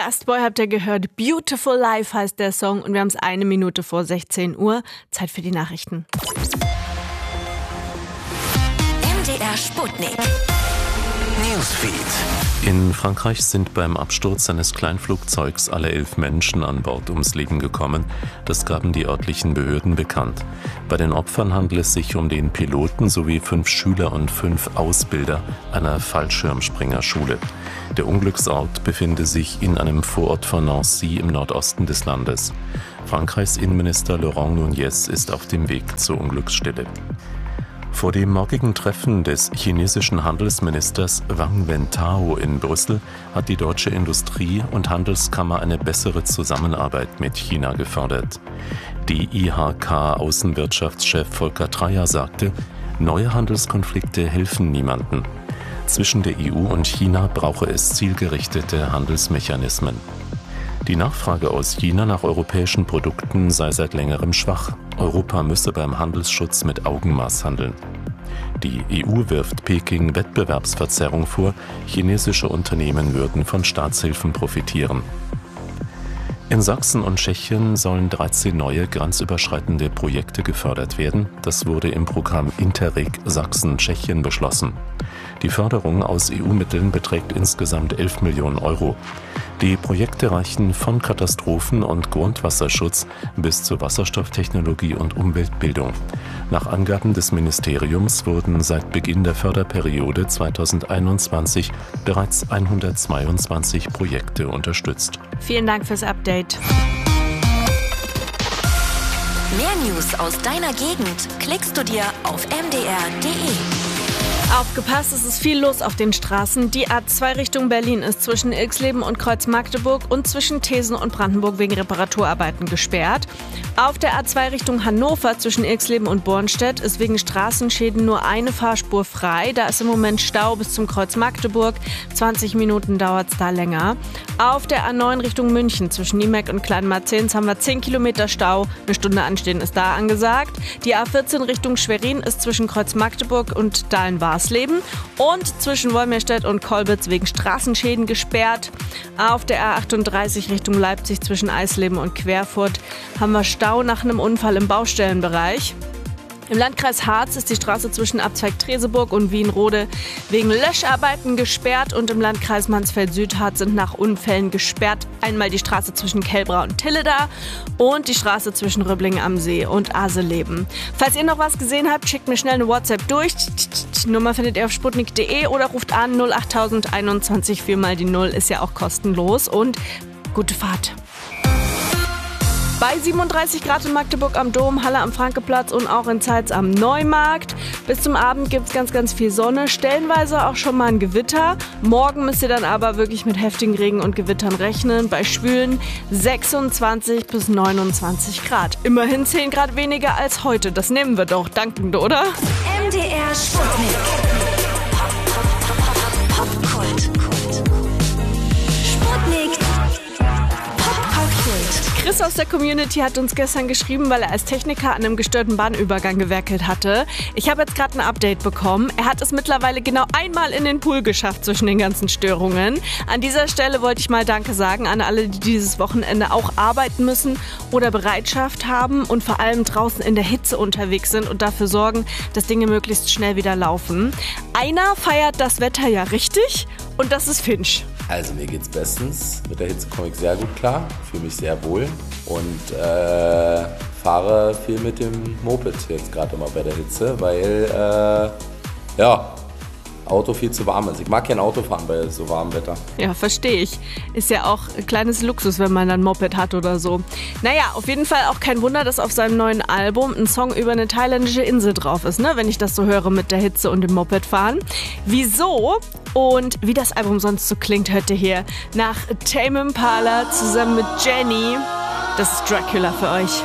Dustboy habt ihr gehört. Beautiful Life heißt der Song und wir haben es 1 Minute vor 16 Uhr. Zeit für die Nachrichten. MDR Sputnik. Newsfeed. In Frankreich sind beim Absturz eines Kleinflugzeugs alle 11 Menschen an Bord ums Leben gekommen. Das gaben die örtlichen Behörden bekannt. Bei den Opfern handelt es sich um den Piloten sowie 5 Schüler und 5 Ausbilder einer Fallschirmspringerschule. Der Unglücksort befinde sich in einem Vorort von Nancy im Nordosten des Landes. Frankreichs Innenminister Laurent Nunez ist auf dem Weg zur Unglücksstelle. Vor dem morgigen Treffen des chinesischen Handelsministers Wang Wentao in Brüssel hat die deutsche Industrie- und Handelskammer eine bessere Zusammenarbeit mit China gefordert. Die IHK-Außenwirtschaftschef Volker Treyer sagte, neue Handelskonflikte helfen niemandem. Zwischen der EU und China brauche es zielgerichtete Handelsmechanismen. Die Nachfrage aus China nach europäischen Produkten sei seit längerem schwach. Europa müsse beim Handelsschutz mit Augenmaß handeln. Die EU wirft Peking Wettbewerbsverzerrung vor, chinesische Unternehmen würden von Staatshilfen profitieren. In Sachsen und Tschechien sollen 13 neue grenzüberschreitende Projekte gefördert werden. Das wurde im Programm Interreg Sachsen-Tschechien beschlossen. Die Förderung aus EU-Mitteln beträgt insgesamt 11 Millionen Euro. Die Projekte reichen von Katastrophen- und Grundwasserschutz bis zu Wasserstofftechnologie und Umweltbildung. Nach Angaben des Ministeriums wurden seit Beginn der Förderperiode 2021 bereits 122 Projekte unterstützt. Vielen Dank fürs Update. Mehr News aus deiner Gegend klickst du dir auf mdr.de. Aufgepasst, es ist viel los auf den Straßen. Die A2 Richtung Berlin ist zwischen Ilksleben und Kreuz-Magdeburg und zwischen Thesen und Brandenburg wegen Reparaturarbeiten gesperrt. Auf der A2 Richtung Hannover zwischen Ilksleben und Bornstedt ist wegen Straßenschäden nur eine Fahrspur frei. Da ist im Moment Stau bis zum Kreuz Magdeburg. 20 Minuten dauert es da länger. Auf der A9 Richtung München zwischen Niemek und Kleinmarzens haben wir 10 Kilometer Stau. Eine Stunde anstehen ist da angesagt. Die A14 Richtung Schwerin ist zwischen Kreuz Magdeburg und Dahlen-Warsleben und zwischen Wolmirstedt und Kolbitz wegen Straßenschäden gesperrt. Auf der A38 Richtung Leipzig zwischen Eisleben und Querfurt haben wir Stau nach einem Unfall im Baustellenbereich. Im Landkreis Harz ist die Straße zwischen Abzweig Treseburg und Wienrode wegen Löscharbeiten gesperrt und im Landkreis Mansfeld-Südharz sind nach Unfällen gesperrt einmal die Straße zwischen Kelbra und Tilleda und die Straße zwischen Röblingen am See und Aseleben. Falls ihr noch was gesehen habt, schickt mir schnell eine WhatsApp durch. Die Nummer findet ihr auf sputnik.de oder ruft an 08000 21 4 mal die 0, ist ja auch kostenlos und gute Fahrt. Bei 37 Grad in Magdeburg am Dom, Halle am Frankeplatz und auch in Zeitz am Neumarkt. Bis zum Abend gibt es ganz, ganz viel Sonne, stellenweise auch schon mal ein Gewitter. Morgen müsst ihr dann aber wirklich mit heftigen Regen und Gewittern rechnen. Bei schwülen 26 bis 29 Grad. Immerhin 10 Grad weniger als heute. Das nehmen wir doch dankend, oder? MDR Sputnik. Popkult. Sputnik. Chris aus der Community hat uns gestern geschrieben, weil er als Techniker an einem gestörten Bahnübergang gewerkelt hatte. Ich habe jetzt gerade ein Update bekommen. Er hat es mittlerweile genau einmal in den Pool geschafft zwischen den ganzen Störungen. An dieser Stelle wollte ich mal Danke sagen an alle, die dieses Wochenende auch arbeiten müssen oder Bereitschaft haben und vor allem draußen in der Hitze unterwegs sind und dafür sorgen, dass Dinge möglichst schnell wieder laufen. Einer feiert das Wetter ja richtig und das ist Finch. Also mir geht's bestens. Mit der Hitze komme ich sehr gut klar, fühle mich sehr wohl und fahre viel mit dem Moped jetzt gerade immer bei der Hitze, weil Auto viel zu warm ist. Ich mag kein Auto fahren bei so warmem Wetter. Ja, verstehe ich. Ist ja auch ein kleines Luxus, wenn man dann ein Moped hat oder so. Naja, auf jeden Fall auch kein Wunder, dass auf seinem neuen Album ein Song über eine thailändische Insel drauf ist, ne? Wenn ich das so höre mit der Hitze und dem Mopedfahren. Wieso und wie das Album sonst so klingt, hört ihr hier nach Tame Impala zusammen mit Jenny. Das ist Dracula für euch.